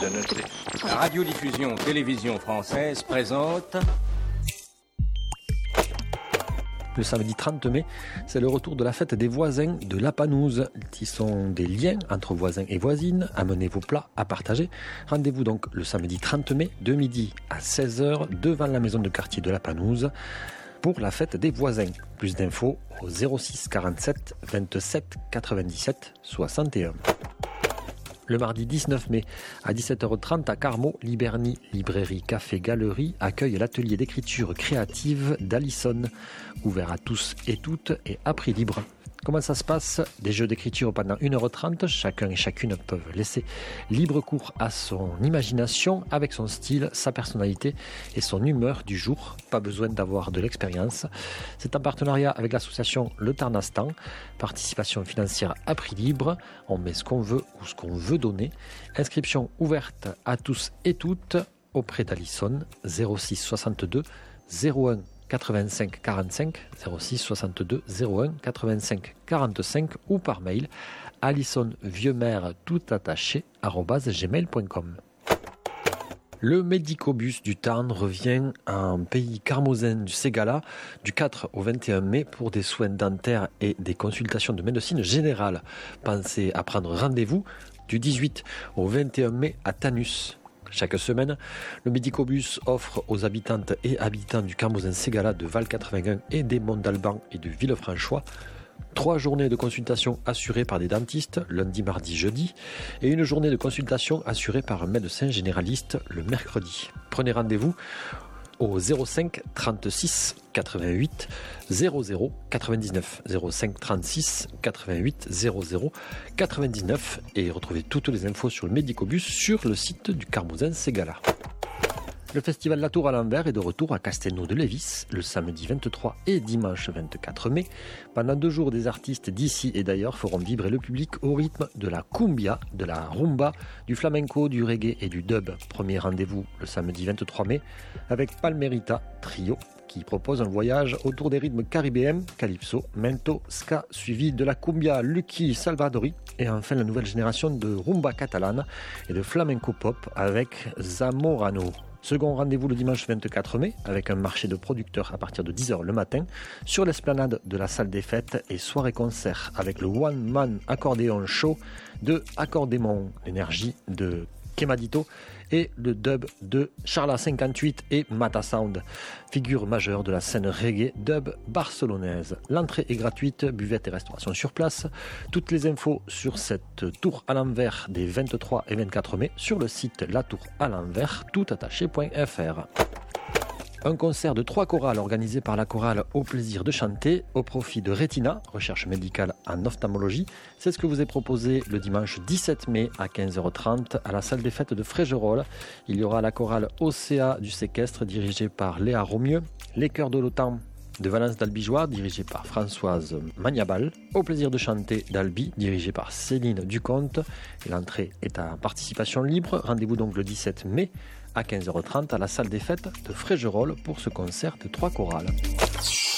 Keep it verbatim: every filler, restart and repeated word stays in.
de noter. La radiodiffusion télévision française présente... Le samedi trente mai, c'est le retour de la fête des voisins de la Panouse. Tissons des liens entre voisins et voisines, amenez vos plats à partager. Rendez-vous donc le samedi trente mai, de midi à seize heures, devant la maison de quartier de la Panouse, pour la fête des voisins. Plus d'infos au zéro six quarante-sept vingt-sept quatre-vingt-dix-sept soixante et un. Le mardi dix-neuf mai, à dix-sept heures trente, à Carmaux, Liberny, librairie, café, galerie, accueille l'atelier d'écriture créative d'Alison, ouvert à tous et toutes et à prix libre. Comment ça se passe ? Des jeux d'écriture pendant une heure trente, chacun et chacune peuvent laisser libre cours à son imagination avec son style, sa personnalité et son humeur du jour. Pas besoin d'avoir de l'expérience. C'est en partenariat avec l'association Le Tarnastan, participation financière à prix libre. On met ce qu'on veut ou ce qu'on veut donner. Inscription ouverte à tous et toutes auprès d'Alison, zéro six soixante-deux zéro un quatre-vingt-cinq quarante-cinq, zéro six soixante-deux zéro un quatre-vingt-cinq quarante-cinq ou par mail alisonvieuxmère tout attaché arobase gmail point com. Le Médicobus du Tarn revient en pays carmosin du Ségala du quatre au vingt et un mai pour des soins dentaires et des consultations de médecine générale. Pensez à prendre rendez-vous du dix-huit au vingt et un mai à Tanus. Chaque semaine, le Médicobus offre aux habitantes et habitants du Carmosin-Ségala de Val quatre-vingt-un et des Monts d'Alban et de Villefranchois trois journées de consultation assurées par des dentistes, lundi, mardi, jeudi, et une journée de consultation assurée par un médecin généraliste le mercredi. Prenez rendez-vous au zéro cinq trente-six quatre-vingt-huit zéro zéro quatre-vingt-dix-neuf, zéro cinq trente-six quatre-vingt-huit zéro zéro quatre-vingt-dix-neuf et retrouvez toutes les infos sur le Médicobus sur le site du Carmosin-Ségala. Le festival La Tour à l'envers est de retour à Castelnau-de-Lévis le samedi vingt-trois et dimanche vingt-quatre mai. Pendant deux jours, des artistes d'ici et d'ailleurs feront vibrer le public au rythme de la cumbia, de la rumba, du flamenco, du reggae et du dub. Premier rendez-vous le samedi vingt-trois mai avec Palmerita Trio qui propose un voyage autour des rythmes caribéens, calypso, mento, ska, suivi de la cumbia Lucky Salvadori et enfin la nouvelle génération de rumba catalane et de flamenco pop avec Zamorano. Second rendez-vous le dimanche vingt-quatre mai avec un marché de producteurs à partir de dix heures le matin sur l'esplanade de la salle des fêtes et soirée-concert avec le One Man Accordéon Show de Accordémon, l'énergie de Kemadito et le dub de Charla cinquante-huit et Mata Sound, figure majeure de la scène reggae dub barcelonaise. L'entrée est gratuite, buvette et restauration sur place. Toutes les infos sur cette tour à l'envers des vingt-trois et vingt-quatre mai sur le site latouраlenvers toutattaché point f r. Un concert de trois chorales organisé par la chorale Au Plaisir de Chanter au profit de Retina, recherche médicale en ophtalmologie. C'est ce que vous est proposé le dimanche dix-sept mai à quinze heures trente à la salle des fêtes de Frégerolles. Il y aura la chorale Océa du Séquestre dirigée par Léa Romieux, les chœurs de l'Otan de Valence d'Albigeois dirigée par Françoise Magnabal, Au Plaisir de Chanter d'Albi dirigée par Céline Ducomte. Et l'entrée est à participation libre. Rendez-vous donc le dix-sept mai à quinze heures trente à la salle des fêtes de Frégerolles pour ce concert de trois chorales.